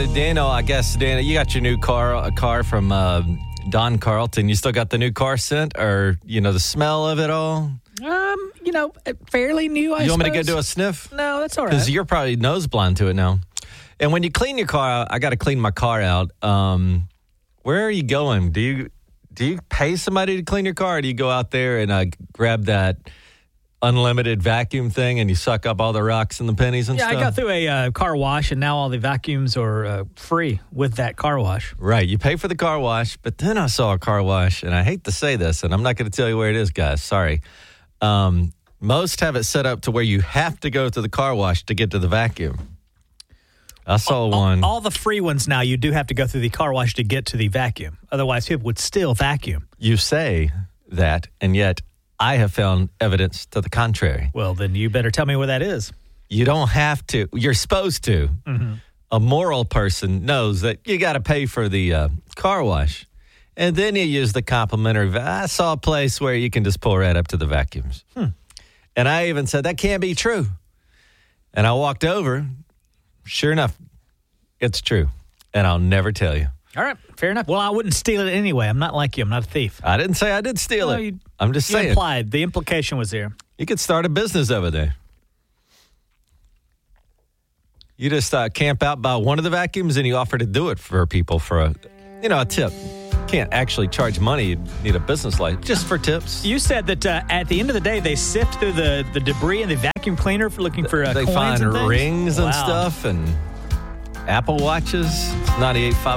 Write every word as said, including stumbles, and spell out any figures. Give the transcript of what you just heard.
Daniel, I guess, Daniel, you got your new car, a car from uh, Don Carlton. You still got the new car scent or, you know, the smell of it all? Um, you know, fairly new, I You want suppose. me to go do a sniff? No, that's all right. Because you're probably nose blind to it now. And when you clean your car out, I got to clean my car out. Um, where are you going? Do you do you pay somebody to clean your car, or do you go out there and uh, grab that unlimited vacuum thing and you suck up all the rocks and the pennies and yeah, stuff? I got through a uh, car wash, and now all the vacuums are uh, free with that car wash. Right. You pay for the car wash, but then I saw a car wash, and I hate to say this, and I'm not going to tell you where it is, guys. Sorry. Um, most have it set up to where you have to go to the car wash to get to the vacuum. I saw all, one. All, all the free ones now, you do have to go through the car wash to get to the vacuum. Otherwise, people would still vacuum. You say that, and yet I have found evidence to the contrary. Well, then you better tell me where that is. You don't have to. You're supposed to. Mm-hmm. A moral person knows that you got to pay for the uh, car wash. And then you use the complimentary. Va- I saw a place where you can just pull right up to the vacuums. Hmm. And I even said, that can't be true. And I walked over. Sure enough, it's true. And I'll never tell you. All right, fair enough. Well, I wouldn't steal it anyway. I'm not like you. I'm not a thief. I didn't say I did steal No, it. you- I'm just You saying. implied. The implication was there. You could start a business over there. You just uh, camp out by one of the vacuums and you offer to do it for people for a, you know, a tip. Can't actually charge money. You need a business license just for tips. You said that uh, at the end of the day, they sift through the, the debris in the vacuum cleaner for looking for uh, They coins find and things? rings and Wow. stuff and Apple Watches. It's ninety-eight point five